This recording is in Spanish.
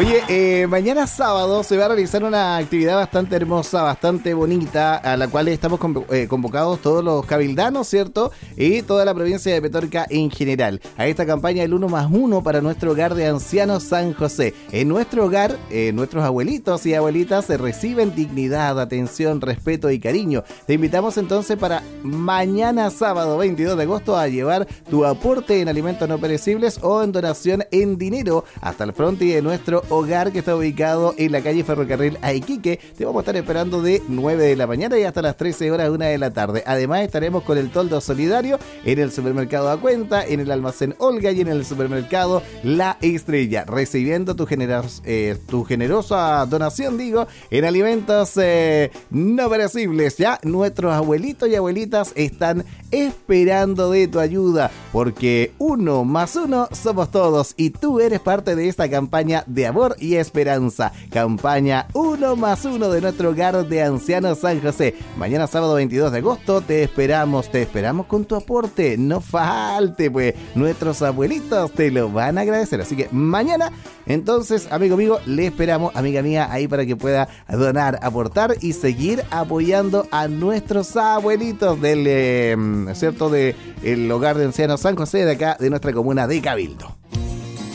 Oye, mañana sábado se va a realizar una actividad bastante hermosa, bastante bonita, a la cual estamos convocados todos los cabildanos, ¿cierto? Y toda la provincia de Petorca en general. A esta campaña del 1+1 para nuestro hogar de ancianos San José. En nuestro hogar, nuestros abuelitos y abuelitas reciben dignidad, atención, respeto y cariño. Te invitamos entonces para mañana sábado 22 de agosto a llevar tu aporte en alimentos no perecibles o en donación en dinero hasta el fronte de nuestro hogar que está ubicado en la calle Ferrocarril a Iquique. Te vamos a estar esperando de 9 de la mañana y hasta las 13 horas 1 de la tarde. Además estaremos con el toldo solidario en el supermercado A Cuenta, en el almacén Olga y en el supermercado La Estrella, recibiendo tu generosa donación, en alimentos no perecibles. Ya nuestros abuelitos y abuelitas están esperando de tu ayuda, porque 1+1 somos todos y tú eres parte de esta campaña de amor y esperanza. Campaña 1+1 de nuestro hogar de ancianos San José. Mañana sábado 22 de agosto te esperamos con tu aporte. No falte, pues nuestros abuelitos te lo van a agradecer. Así que mañana, entonces, amigo, le esperamos, amiga mía, ahí para que pueda donar, aportar y seguir apoyando a nuestros abuelitos del, ¿cierto? De el hogar de ancianos San José de acá, de nuestra comuna de Cabildo.